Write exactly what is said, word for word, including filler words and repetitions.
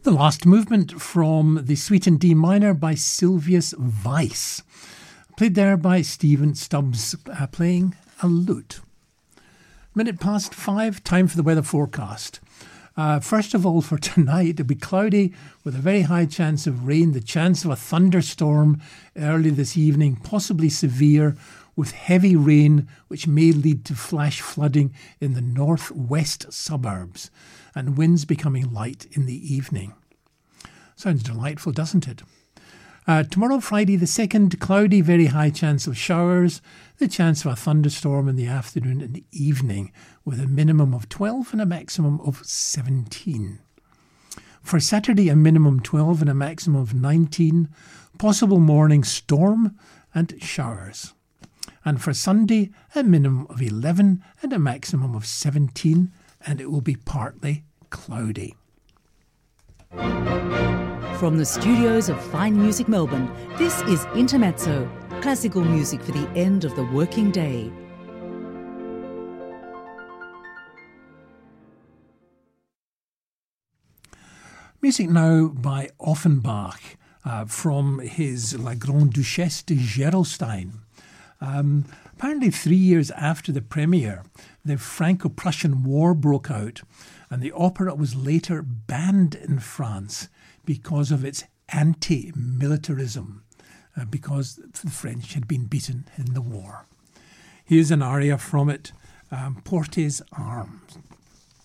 The last movement from the Suite in D minor by Sylvius Weiss, played there by Stephen Stubbs, uh, playing a lute. Minute past five, time for the weather forecast. Uh, first of all, for tonight, it'll be cloudy with a very high chance of rain, the chance of a thunderstorm early this evening, possibly severe, with heavy rain which may lead to flash flooding in the northwest suburbs, and winds becoming light in the evening. Sounds delightful, doesn't it? Uh, tomorrow, Friday the second, cloudy, very high chance of showers, the chance of a thunderstorm in the afternoon and evening, with a minimum of twelve and a maximum of seventeen. For Saturday, a minimum twelve and a maximum of nineteen, possible morning storm and showers. And for Sunday, a minimum of eleven and a maximum of seventeen, and it will be partly cloudy. From the studios of Fine Music Melbourne, this is Intermezzo, classical music for the end of the working day. Music now by Offenbach, uh, from his La Grande Duchesse de Gerolstein. Um, apparently three years after the premiere, the Franco-Prussian War broke out, and the opera was later banned in France because of its anti-militarism, uh, because the French had been beaten in the war. Here's an aria from it, um, Portes Arms.